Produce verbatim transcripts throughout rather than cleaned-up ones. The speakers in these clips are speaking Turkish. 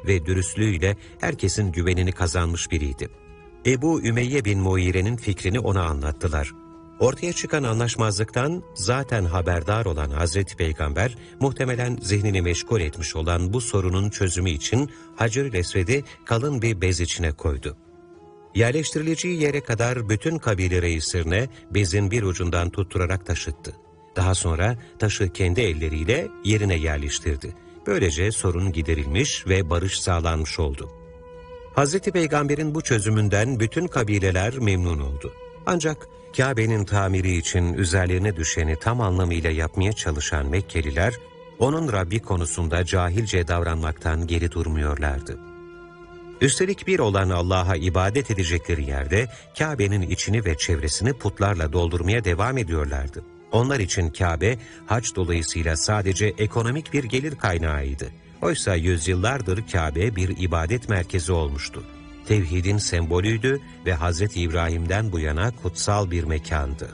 ve dürüstlüğüyle herkesin güvenini kazanmış biriydi. Ebu Ümeyye bin Muire'nin fikrini ona anlattılar. Ortaya çıkan anlaşmazlıktan zaten haberdar olan Hazreti Peygamber, muhtemelen zihnini meşgul etmiş olan bu sorunun çözümü için Hacer-ül Esved'i kalın bir bez içine koydu. Yerleştirileceği yere kadar bütün kabile reislerine bezin bir ucundan tutturarak taşıttı. Daha sonra taşı kendi elleriyle yerine yerleştirdi. Böylece sorun giderilmiş ve barış sağlanmış oldu. Hazreti Peygamber'in bu çözümünden bütün kabileler memnun oldu. Ancak Kabe'nin tamiri için üzerlerine düşeni tam anlamıyla yapmaya çalışan Mekkeliler, onun Rabbi konusunda cahilce davranmaktan geri durmuyorlardı. Üstelik bir olan Allah'a ibadet edecekleri yerde Kabe'nin içini ve çevresini putlarla doldurmaya devam ediyorlardı. Onlar için Kabe, hac dolayısıyla sadece ekonomik bir gelir kaynağıydı. Oysa yüzyıllardır Kabe bir ibadet merkezi olmuştu. Tevhidin sembolüydü ve Hazreti İbrahim'den bu yana kutsal bir mekandı.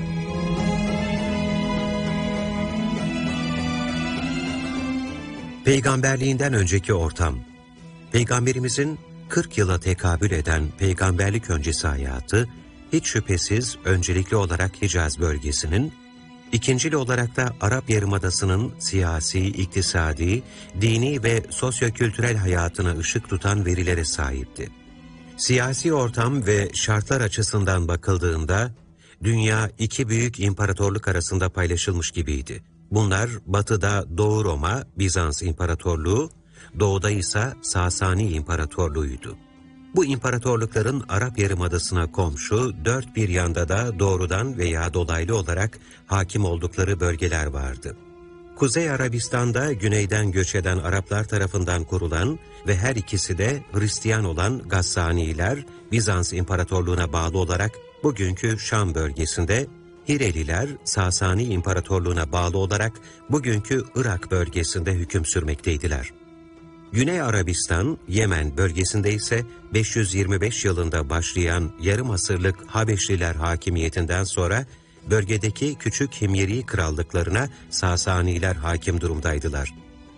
Peygamberliğinden önceki ortam. Peygamberimizin kırk yıla tekabül eden peygamberlik öncesi hayatı, hiç şüphesiz öncelikli olarak Hicaz bölgesinin, ikincili olarak da Arap Yarımadası'nın siyasi, iktisadi, dini ve sosyokültürel hayatına ışık tutan verilere sahipti. Siyasi ortam ve şartlar açısından bakıldığında, dünya iki büyük imparatorluk arasında paylaşılmış gibiydi. Bunlar batıda Doğu Roma, Bizans İmparatorluğu, doğuda ise Sasani İmparatorluğu'ydu. Bu imparatorlukların Arap Yarımadası'na komşu, dört bir yanda da doğrudan veya dolaylı olarak hakim oldukları bölgeler vardı. Kuzey Arabistan'da güneyden göç eden Araplar tarafından kurulan ve her ikisi de Hristiyan olan Gassaniler, Bizans İmparatorluğu'na bağlı olarak bugünkü Şam bölgesinde, Hireliler, Sasani İmparatorluğu'na bağlı olarak bugünkü Irak bölgesinde hüküm sürmekteydiler. Güney Arabistan, Yemen bölgesinde ise beş yüz yirmi beş yılında başlayan yarım asırlık Habeşliler hakimiyetinden sonra bölgedeki küçük Himyeri krallıklarına Sasaniler hakim durumdaydılar.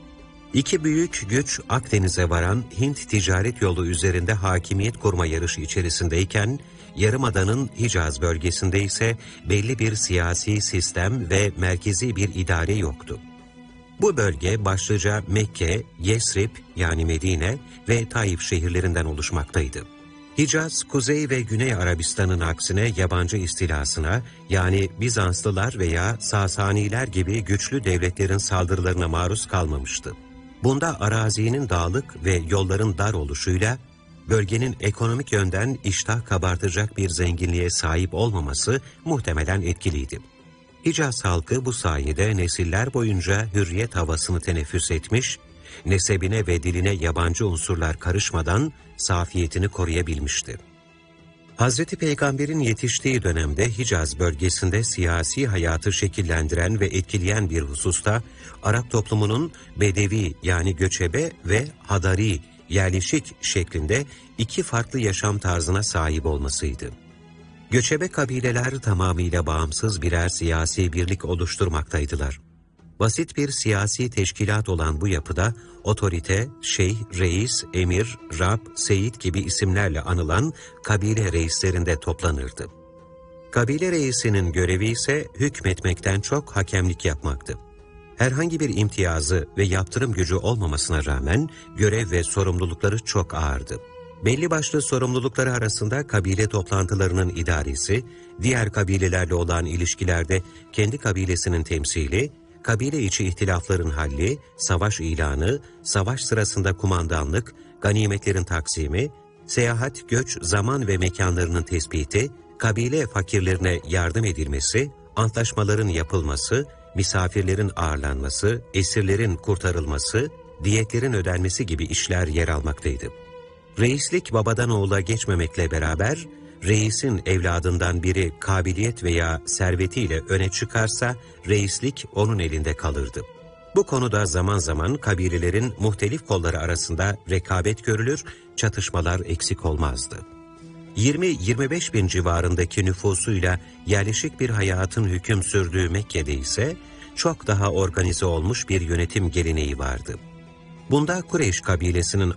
İki büyük güç Akdeniz'e varan Hint ticaret yolu üzerinde hakimiyet kurma yarışı içerisindeyken, Yarımada'nın Hicaz bölgesinde ise belli bir siyasi sistem ve merkezi bir idare yoktu. Bu bölge başlıca Mekke, Yesrib yani Medine ve Taif şehirlerinden oluşmaktaydı. Hicaz, Kuzey ve Güney Arabistan'ın aksine yabancı istilasına, yani Bizanslılar veya Sasaniler gibi güçlü devletlerin saldırılarına maruz kalmamıştı. Bunda arazinin dağlık ve yolların dar oluşuyla, bölgenin ekonomik yönden iştah kabartacak bir zenginliğe sahip olmaması muhtemelen etkiliydi. Hicaz halkı bu sayede nesiller boyunca hürriyet havasını teneffüs etmiş, nesebine ve diline yabancı unsurlar karışmadan safiyetini koruyabilmişti. Hazreti Peygamber'in yetiştiği dönemde Hicaz bölgesinde siyasi hayatı şekillendiren ve etkileyen bir hususta Arap toplumunun Bedevi yani göçebe ve Hadari yerleşik şeklinde iki farklı yaşam tarzına sahip olmasıydı. Göçebe kabileler tamamıyla bağımsız birer siyasi birlik oluşturmaktaydılar. Basit bir siyasi teşkilat olan bu yapıda otorite, şeyh, reis, emir, rab, seyit gibi isimlerle anılan kabile reislerinde toplanırdı. Kabile reisinin görevi ise hükmetmekten çok hakemlik yapmaktı. Herhangi bir imtiyazı ve yaptırım gücü olmamasına rağmen görev ve sorumlulukları çok ağırdı. Belli başlı sorumlulukları arasında kabile toplantılarının idaresi, diğer kabilelerle olan ilişkilerde kendi kabilesinin temsili, kabile içi ihtilafların halli, savaş ilanı, savaş sırasında kumandanlık, ganimetlerin taksimi, seyahat, göç, zaman ve mekanlarının tespiti, kabile fakirlerine yardım edilmesi, antlaşmaların yapılması, misafirlerin ağırlanması, esirlerin kurtarılması, diyetlerin ödenmesi gibi işler yer almaktaydı. Reislik babadan oğula geçmemekle beraber, reisin evladından biri kabiliyet veya servetiyle öne çıkarsa, reislik onun elinde kalırdı. Bu konuda zaman zaman kabilelerin muhtelif kolları arasında rekabet görülür, çatışmalar eksik olmazdı. yirmi yirmi beş bin civarındaki nüfusuyla yerleşik bir hayatın hüküm sürdüğü Mekke'de ise çok daha organize olmuş bir yönetim geleneği vardı. Bunda Kureyş kabilesinin